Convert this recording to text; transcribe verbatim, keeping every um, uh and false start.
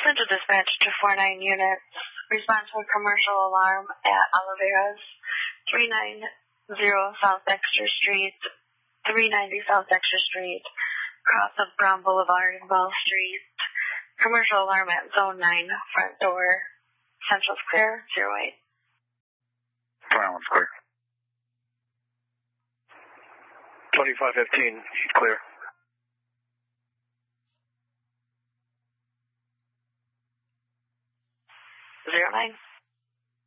Central Dispatch to four nine units. Response to a commercial alarm at Oliveras, three ninety South Dexter Street, three ninety South Dexter Street, cross of Brown Boulevard and Bell Street. Commercial alarm at Zone nine, front door. Central's clear, zero eight. Brown's clear. twenty-five fifteen, clear. Zero nine.